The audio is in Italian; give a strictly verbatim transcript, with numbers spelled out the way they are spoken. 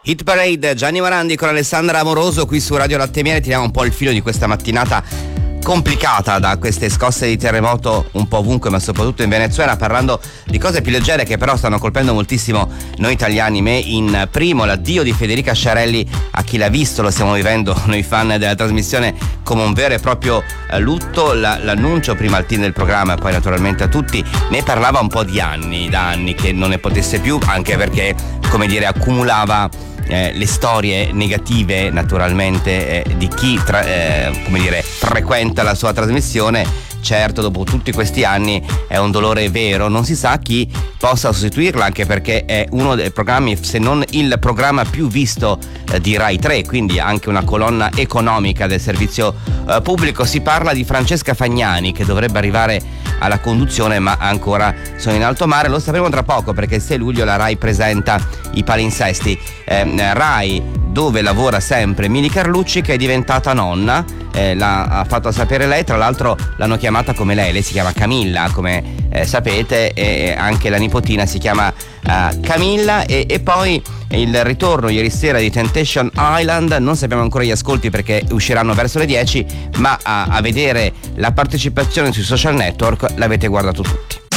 Hit Parade, Gianni Morandi con Alessandra Amoroso qui su Radio Latte e Miele. Tiriamo un po' il filo di questa mattinata complicata da queste scosse di terremoto un po' ovunque, ma soprattutto in Venezuela, parlando di cose più leggere che però stanno colpendo moltissimo noi italiani. Me in primo l'addio di Federica Sciarelli. A chi l'ha visto, lo stiamo vivendo noi fan della trasmissione come un vero e proprio eh, lutto. La, l'annuncio prima al team del programma e poi naturalmente a tutti. Ne parlava un po' di anni, da anni che non ne potesse più, anche perché, come dire, accumulava Eh, le storie negative naturalmente eh, di chi tra, eh, come dire, frequenta la sua trasmissione. Certo, dopo tutti questi anni è un dolore vero, non si sa chi possa sostituirla, anche perché è uno dei programmi, se non il programma più visto eh, di Rai tre, quindi anche una colonna economica del servizio eh, pubblico. Si parla di Francesca Fagnani, che dovrebbe arrivare alla conduzione, ma ancora sono in alto mare. Lo sapremo tra poco, perché il sei luglio la Rai presenta i palinsesti. eh, Rai, dove lavora sempre Mili Carlucci, che è diventata nonna. Eh, l'ha ha fatto sapere lei, tra l'altro l'hanno chiamata come lei, lei si chiama Camilla, come eh, sapete, e anche la nipotina si chiama uh, Camilla. E, e poi il ritorno ieri sera di Temptation Island, non sappiamo ancora gli ascolti perché usciranno verso le dieci, ma a, a vedere la partecipazione sui social network l'avete guardato tutti.